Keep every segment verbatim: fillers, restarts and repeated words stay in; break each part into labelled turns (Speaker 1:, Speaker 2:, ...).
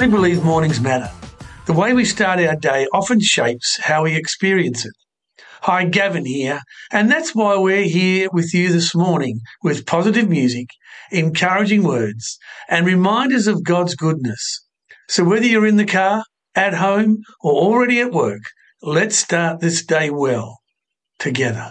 Speaker 1: I believe mornings matter. The way we start our day often shapes how we experience it. Hi, Gavin here, and that's why we're here with you this morning with positive music, encouraging words, and reminders of God's goodness. So whether you're in the car, at home, or already at work, let's start this day well together.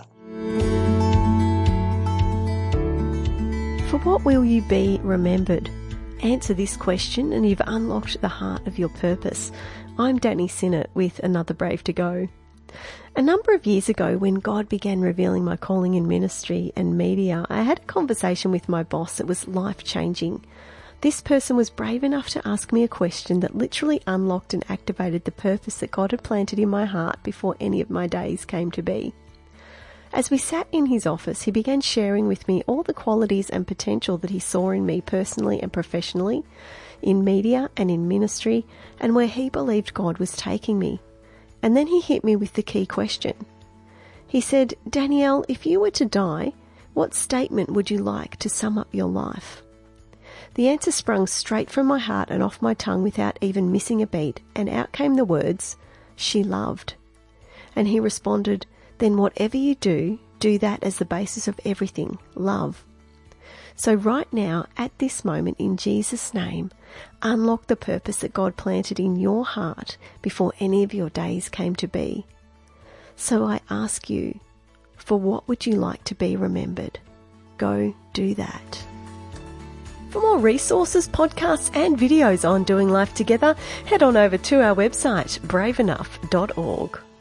Speaker 2: For what will you be remembered? Answer this question and you've unlocked the heart of your purpose. I'm Danny Sinnott with Another Brave to Go. A number of years ago, when God began revealing my calling in ministry and media, I had a conversation with my boss that was life-changing. This person was brave enough to ask me a question that literally unlocked and activated the purpose that God had planted in my heart before any of my days came to be. As we sat in his office, he began sharing with me all the qualities and potential that he saw in me personally and professionally, in media and in ministry, and where he believed God was taking me. And then he hit me with the key question. He said, "Danielle, if you were to die, what statement would you like to sum up your life?" The answer sprung straight from my heart and off my tongue without even missing a beat, and out came the words, "She loved." And he responded, "Then whatever you do, do that as the basis of everything, love." So right now, at this moment, in Jesus' name, unlock the purpose that God planted in your heart before any of your days came to be. So I ask you, for what would you like to be remembered? Go do that. For more resources, podcasts and videos on doing life together, head on over to our website, brave enough dot org.